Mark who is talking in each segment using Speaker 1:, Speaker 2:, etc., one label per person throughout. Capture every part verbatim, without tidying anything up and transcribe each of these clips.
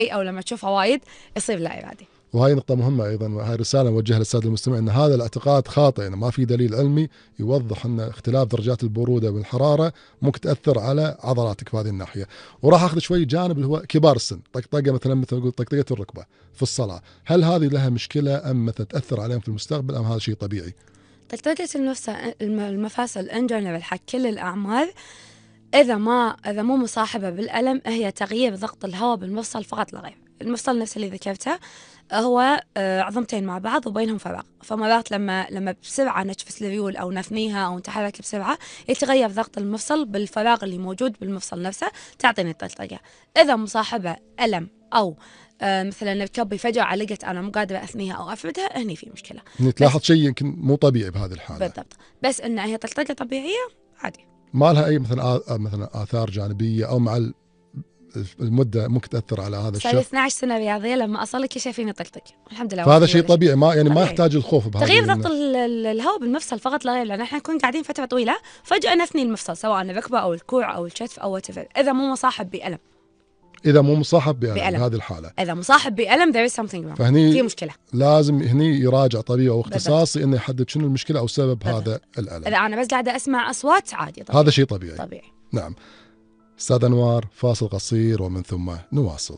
Speaker 1: او لما تشوفها وايد يصير لا ارادي.
Speaker 2: وهي نقطة مهمة أيضا، وهي رسالة نوجهها للسادة المستمعين، أن هذا الاعتقاد خاطئ، أن ما في دليل علمي يوضح أن اختلاف درجات البرودة والحرارة ممكن تأثر على عضلاتك في هذه الناحية. وراح أخذ شوي جانب اللي هو كبار السن، طقطقة مثلا مثل نقول طقطقة الركبة في الصلاة، هل هذه لها مشكلة أم مثلا تأثر عليهم في المستقبل أم هذا شيء طبيعي؟
Speaker 1: طقطقة المفاصل إن جنرال حق كل الأعمار، إذا ما إذا مو مصاحبة بالألم، هي تغيير ضغط الهواء بالمفصل فقط لا غير. المفصل نفسه اللي ذكرته هو عظمتين مع بعض وبينهم فراغ، فمرات لما لما بسرعة نجفس الريول أو نثنيها أو نتحرك بسرعة يتغير ضغط المفصل بالفراغ اللي موجود بالمفصل نفسه، تعطيني الطقطقة. إذا مصاحبة ألم أو آه مثلا ركبي فجأة علقت أنا مو قادرة أثنيها أو أفردها، هني في مشكلة.
Speaker 2: يعني تلاحظ شيء يمكن مو طبيعي بهذه الحالة.
Speaker 1: بالضبط، بس إن هي طقطقة طبيعية عادي،
Speaker 2: ما لها أي مثلا آ... مثلا آثار جانبية أو مع المدة ممكن تأثر على هذا الشخص.
Speaker 1: صار اثني عشر سنة رياضية لما أصل كل شيء فيني طقطق الحمد لله.
Speaker 2: فهذا شيء طبيعي، ما يعني
Speaker 1: طبيعي.
Speaker 2: ما يحتاج الخوف بهذا.
Speaker 1: تغيير ضغط الهواء بالمفصل فقط لا غير، لأن احنا نكون قاعدين فترة طويلة فجأة نثني المفصل سواء الركبة أو الكوع أو الكتف أو whatever، إذا مو مصاحب بألم.
Speaker 2: إذا مو مصاحب بألم,
Speaker 1: بألم.
Speaker 2: هذه الحالة.
Speaker 1: إذا مصاحب بألم there is something wrong،
Speaker 2: فهني
Speaker 1: في مشكلة،
Speaker 2: لازم هني يراجع طبيب أو اختصاصي إنه يحدد شنو المشكلة أو سبب بالضبط. هذا الألم.
Speaker 1: إذا أنا بس قاعدة أسمع أصوات عادي طبيعي.
Speaker 2: هذا شيء طبيعي.
Speaker 1: طبيعي.
Speaker 2: نعم. أستاذ أنوار، فاصل قصير ومن ثم نواصل.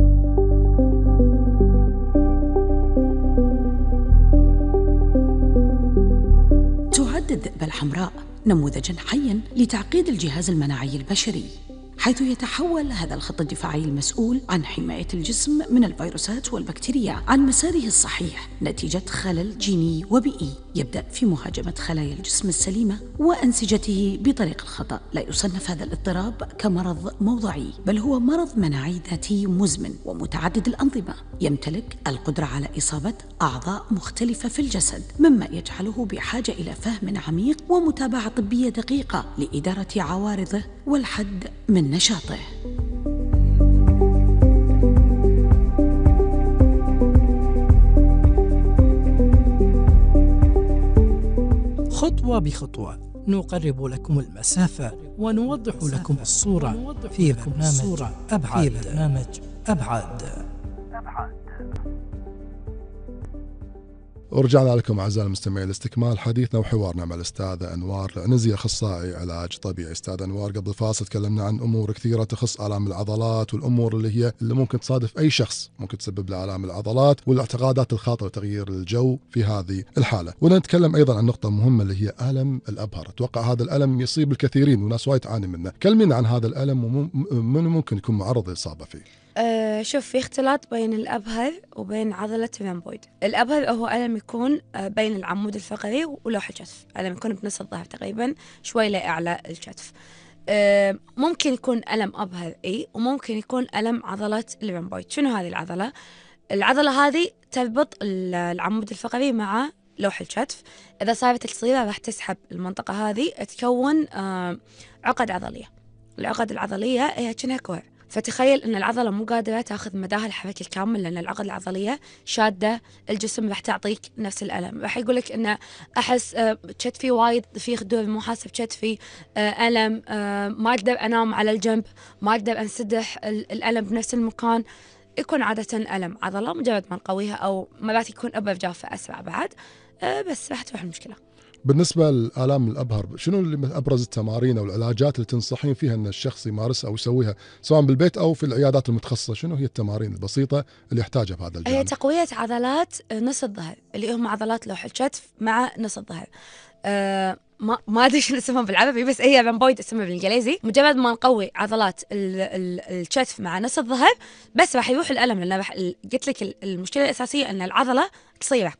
Speaker 3: تعد الذئبة الحمراء نموذجا حيا لتعقيد الجهاز المناعي البشري، حيث يتحول هذا الخط الدفاعي المسؤول عن حماية الجسم من الفيروسات والبكتيريا عن مساره الصحيح نتيجة خلل جيني وبيئي يبدأ في مهاجمة خلايا الجسم السليمة وأنسجته بطريق الخطأ. لا يصنف هذا الاضطراب كمرض موضعي، بل هو مرض مناعي ذاتي مزمن ومتعدد الأنظمة، يمتلك القدرة على إصابة أعضاء مختلفة في الجسد، مما يجعله بحاجة إلى فهم عميق ومتابعة طبية دقيقة لإدارة عوارضه والحد من نشاطه.
Speaker 4: خطوة بخطوة نقرب لكم المسافة ونوضح لكم الصورة في برنامج أبعاد. في برنامج أبعاد.
Speaker 2: ورجعنا لكم أعزائي المستمعين لاستكمال حديثنا وحوارنا مع الأستاذة أنوار العنزي، أخصائي علاج طبيعي. أستاذ أنوار، قبل الفاصل تكلمنا عن أمور كثيرة تخص آلام العضلات والأمور اللي هي اللي ممكن تصادف أي شخص ممكن تسبب له آلام العضلات والاعتقادات الخاطئة وتغيير الجو في هذه الحالة. ونتكلم أيضا عن نقطة مهمة اللي هي ألم الأبهر. أتوقع هذا الألم يصيب الكثيرين وناس وايد تعاني منه. كلمينا عن هذا الألم ومن ممكن يكون معرض للإصابة فيه.
Speaker 1: أه شوف، في اختلاط بين الأبهر وبين عضلة الرامبويد. الأبهر هو ألم يكون بين العمود الفقري ولوح الكتف، ألم يكون بنص الظهر تقريبا شوي لأعلى الكتف. أه ممكن يكون ألم أبهر إي، وممكن يكون ألم عضلة الرامبويد. شنو هذه العضلة؟ العضلة هذه تربط العمود الفقري مع لوح الكتف. إذا صارت الصغيرة راح تسحب المنطقة هذه تكون أه عقد عضلية. العقد العضلية هي كأنها كوع، فتخيل أن العضلة مو قادرة تأخذ مداها الحركة الكامل، لأن العقد العضلية شادة الجسم، راح تعطيك نفس الألم. راح يقولك أن أحس كتفي وايد في خدور، مو حاسة بكتفي، ألم، ما أقدر أنام على الجنب، ما أقدر أنسدح، الألم بنفس المكان. يكون عادة ألم عضلة، مجرد ما نقويها أو مرات يكون أبر جافة أسرع بعد، بس راح تروح المشكلة.
Speaker 2: بالنسبة لآلام الأبهر، شنو اللي أبرز التمارين أو العلاجات اللي تنصحين فيها أن الشخص يمارسها أو يسويها سواء بالبيت أو في العيادات المتخصصة؟ شنو هي التمارين البسيطة اللي يحتاجها بهذا الجانب؟
Speaker 1: هي تقوية عضلات نص الظهر اللي هم عضلات لوح الكتف مع نص الظهر. أه ما ما ادري شنو اسمهم بالعربي، بس هي رامبويد اسمها بالانجليزي. مجرد ما نقوي عضلات الكتف مع نص الظهر بس راح يروح الالم، لان راح قلت لك المشكله الاساسيه ان العضله قصيره،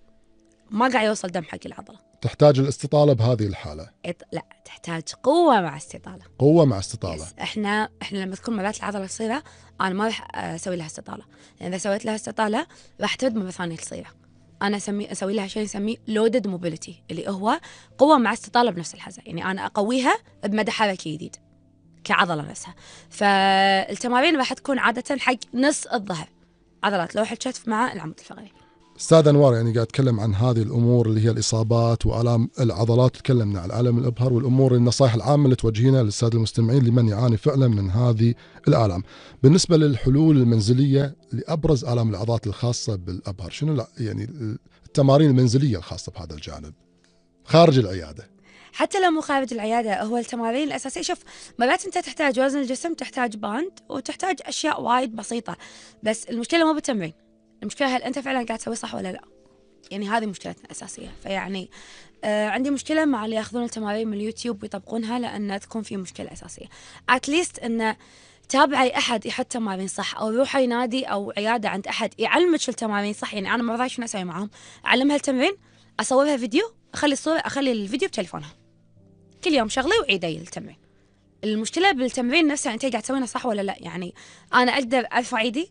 Speaker 1: ما قاعد يوصل دم حق العضله.
Speaker 2: تحتاج الاستطاله بهذه الحاله؟
Speaker 1: لا، تحتاج قوه مع استطاله.
Speaker 2: قوه مع استطاله.
Speaker 1: احنا احنا لما تكون مرات العضله قصيره انا ما راح اسوي لها استطاله، لان اذا سويت لها استطاله راح ترد مره ثانيه قصيره. انا اسمي اسوي لها شيء نسميه لودد موبيليتي، اللي هو قوه مع استطاله بنفس الحزه، يعني انا اقويها بمدى حركي جديد كعضله نفسها. فالتمارين راح تكون عاده حق نص الظهر، عضلات لوح الكتف مع العمود الفقري.
Speaker 2: استاذ انوار يعني قاعد اتكلم عن هذه الامور اللي هي الاصابات والام العضلات، تكلمنا عن الالم الابهر والامور النصائح العامه اللي توجهينها للساده المستمعين لمن يعاني فعلا من هذه الالام. بالنسبه للحلول المنزليه لابرز الام العضلات الخاصه بالابهر، شنو يعني التمارين المنزليه الخاصه بهذا الجانب خارج العياده؟
Speaker 1: حتى لو مو خارج العيادة، هو التمارين الأساسية. شوف، مرات أنت تحتاج وزن الجسم، تحتاج باند، وتحتاج أشياء وايد بسيطة، بس المشكلة مو بالتمرين، المشكلة هل أنت فعلا قاعد تسوي صح ولا لا. يعني هذه مشكلتنا الأساسية. فيعني آه عندي مشكلة مع اللي ياخذون التمارين من اليوتيوب ويطبقونها، لأن تكون في مشكلة أساسية. أتليست أن تابعي أحد يحط تمارين صح، أو روحي نادي أو عيادة عند أحد يعلمك التمارين صح. يعني أنا مرات شنو أسوي معهم؟ أعلمها التمرين، أصورها فيديو، أخلي الصورة أخلي الفيديو بتليفونها، كل يوم شغلي وعيدي التمرين. المشكلة بالتمرين نفسه أنت قاعد تسوينه صح ولا لا. يعني أنا أقدر أرفع إيدي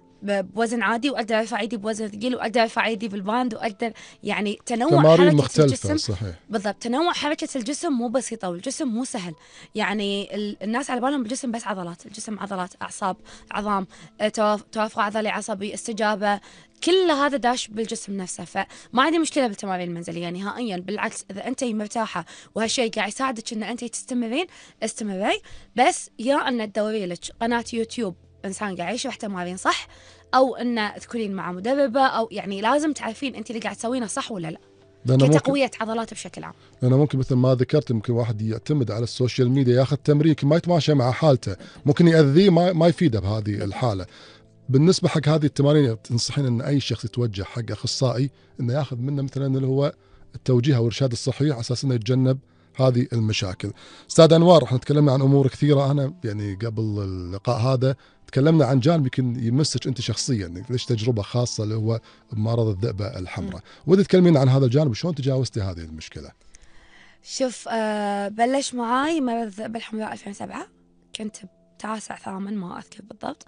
Speaker 1: بوزن عادي، وأقدر أرفع إيدي بوزن ثقيل، وأقدر أرفع إيدي بالباند، وأقدر يعني تنوع حركة
Speaker 2: مختلفة.
Speaker 1: الجسم.
Speaker 2: صحيح.
Speaker 1: بالضبط، تنوع حركة الجسم مو بسيطة، والجسم مو سهل. يعني الناس على بالهم الجسم بس عضلات، الجسم عضلات، أعصاب، عظام، توافق عضلي عصبي، استجابة، كل هذا داش بالجسم نفسه. فما عندي مشكلة بالتمارين المنزلية نهائيا، بالعكس إذا أنت مرتاحة وهالشيء قاعد يساعدك إن أنت تستمرين استمري. بس يا أن تدوري لك قناة يوتيوب إنسان قاعد يشرح تمارين صح، أو أن تكونين مع مدربة، أو يعني لازم تعرفين أنت اللي قاعد تسوينه صح ولا لا، كتقوية عضلات بشكل عام.
Speaker 2: أنا ممكن مثل ما ذكرت ممكن واحد يعتمد على السوشيال ميديا ياخذ تمرين ما يتماشى مع حالته، ممكن يأذيه ما ما يفيده بهذه الحالة. بالنسبة حق هذه التمارين تنصحين أن أي شخص يتوجه حق أخصائي إنه ياخذ منه مثلا اللي هو التوجيه أو الإرشاد الصحي على أساس إنه يتجنب هذه المشاكل. أستاذ أنوار، احنا تكلمنا عن أمور كثيرة. أنا يعني قبل اللقاء هذا تكلمنا عن جانب يمكن يمسك أنت شخصيا، ليش تجربة خاصة اللي هو مرض الذئبة الحمراء، ودي تكلمين عن هذا الجانب وشلون تجاوزتي هذه المشكلة.
Speaker 1: شوف، أه بلش معاي مرض الذئبة الحمراء ألفين وسبعة، كنت تاسع ثامن ما أذكر بالضبط.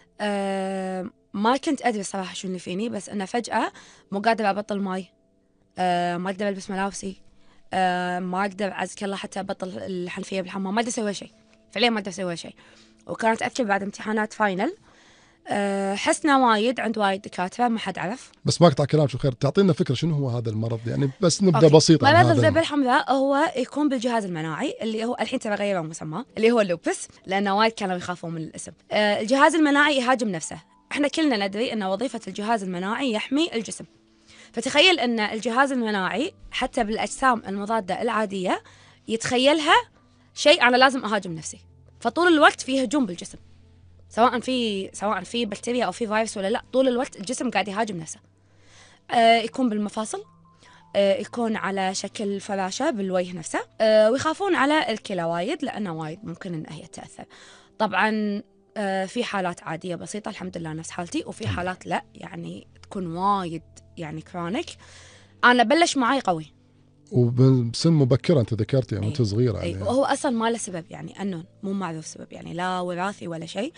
Speaker 1: أه ما كنت أدري صراحة شو اللي فيني، بس أنا فجأة مو قادرة أبطل ماي، أه ما أقدر ألبس ملابسي، أه ما أقدر أعزك الله حتى أبطل الحنفية بالحمام، ما أقدر أسوي شيء، فعليا ما أقدر أسوي شيء. وكانت أذكر بعد امتحانات فاينل، أه حسنا وايد عند وايد دكاترة ما حد عرف.
Speaker 2: بس ما أقطع كلام، شو خير تعطينا فكرة شنو هو هذا المرض يعني، بس نبدأ
Speaker 1: أوكي.
Speaker 2: بسيطة.
Speaker 1: مرض الذئبة الحمراء هو يكون بالجهاز المناعي، اللي هو الحين ترى غيروا مسماه اللي هو اللوبس، لأنه وايد كانوا يخافون من الاسم. أه الجهاز المناعي يهاجم نفسه. احنا كلنا ندري أن وظيفة الجهاز المناعي يحمي الجسم، فتخيل أن الجهاز المناعي حتى بالأجسام المضادة العادية يتخيلها شيء أنا لازم أهاجم نفسي، فطول الوقت في هجوم بالجسم، سواء في سواء في بكتيريا أو في فيروس ولا لا، طول الوقت الجسم قاعد يهاجم نفسه. آه يكون بالمفاصل، آه يكون على شكل فراشة بالوجه نفسه، آه ويخافون على الكلى وايد، لأنه وايد ممكن أن هي تأثر. طبعا آه في حالات عادية بسيطة الحمد لله نفس حالتي، وفي حالات لا يعني تكون وايد يعني كرونيك. أنا بلش معاي قوي
Speaker 2: وبسن مبكرة، أنت ذكرتي وأنت
Speaker 1: أي.
Speaker 2: صغيرة
Speaker 1: أي.
Speaker 2: يعني.
Speaker 1: وهو أصلا ما له سبب، يعني أنه مو معروف سبب، يعني لا وراثي ولا شيء.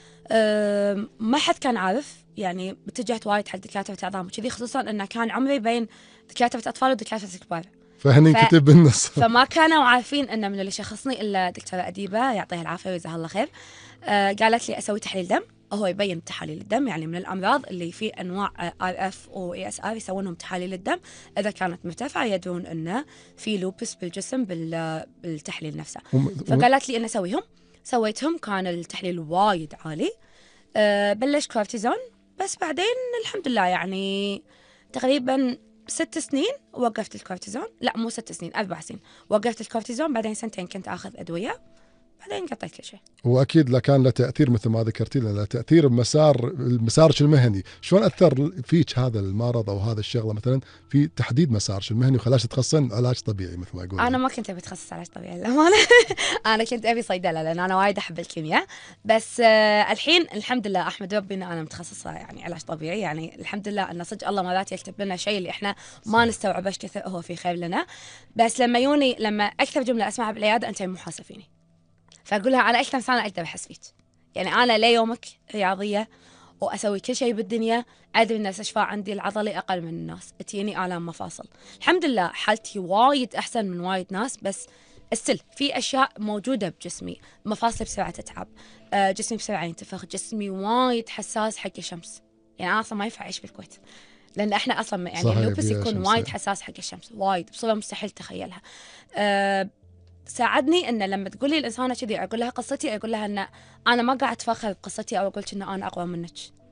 Speaker 1: أه ما حد كان عارف، يعني اتجهت وايد حق دكاترة عظام وكذي، خصوصا أنه كان عمري بين دكاترة أطفال ودكاترة كبار،
Speaker 2: فهني
Speaker 1: ف...
Speaker 2: كتب بالنص.
Speaker 1: فما كانوا عارفين أن من اللي شخصني إلا دكتورة أديبة يعطيها العافية ويجزاها الله خير. أه قالت لي أسوي تحليل دم، هو يبين تحاليل الدم، يعني من الأمراض اللي في أنواع آر إف و إي إس آر يسوونهم تحاليل الدم، إذا كانت مرتفعة يدرون أنه في لوبس بالجسم بالتحليل نفسه. فقالت لي أن أسويهم، سويتهم، كان التحليل وايد عالي. أه بلش كورتيزون، بس بعدين الحمد لله يعني تقريبا ست سنين وقفت الكورتيزون، لا مو ست سنين، أربع سنين وقفت الكورتيزون، بعدين سنتين كنت أخذ أدوية، بعدين قطعت كل شيء.
Speaker 2: واكيد لا كان له تاثير مثل ما ذكرتي لنا، تاثير بمسار مسارك المهني، شلون اثر فيك هذا المرض او هذا الشغله مثلا في تحديد مسارك المهني وخلاش تتخصصين علاج طبيعي مثل ما يقول؟
Speaker 1: انا ما كنت ابي اتخصص علاج طبيعي للامانه. انا كنت ابي صيدله، لان انا وايد احب الكيمياء، بس آه الحين الحمد لله احمد ربي ان انا متخصصه يعني علاج طبيعي، يعني الحمد لله ان صدق الله مرات يكتب لنا شيء اللي احنا ما نستوعبه ايش كثر هو في خير لنا. بس لما يوني لما اكثر جمله اسمعها بالعياده انت مو حاسه فيني، فأقول لها أنا أكثر إنسانة أقدر أحس فيك، يعني أنا ليومك رياضية وأسوي كل شيء بالدنيا، أدري أن الاستشفاء عندي العضلي أقل من الناس، تجيني آلام مفاصل، الحمد لله حالتي وايد أحسن من وايد ناس، بس السل في أشياء موجودة بجسمي، مفاصلي بسرعة تتعب، جسمي بسرعة ينتفخ، جسمي وايد حساس حق الشمس، يعني أنا أصلا ما ينفع أعيش بالكويت لان احنا اصلا يعني
Speaker 2: صحيح،
Speaker 1: اللوبس
Speaker 2: بيئة
Speaker 1: يكون
Speaker 2: شمسية.
Speaker 1: وايد حساس حق الشمس، وايد بصوره مستحيل تخيلها. أه ساعدني ان لما تقولي الانسانه كذي اقول لها قصتي، اقول لها ان انا ما قاعد اتفاخر بقصتي او اقول ان انا اقوى منك،